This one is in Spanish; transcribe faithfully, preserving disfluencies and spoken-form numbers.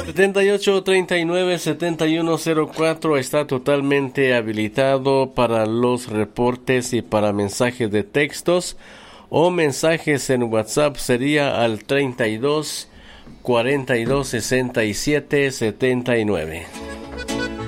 setenta y ocho treinta y nueve setenta y uno cero cuatro está totalmente habilitado para los reportes y para mensajes de textos o mensajes en WhatsApp. Sería al treinta y dos cuarenta y dos sesenta y siete setenta y nueve.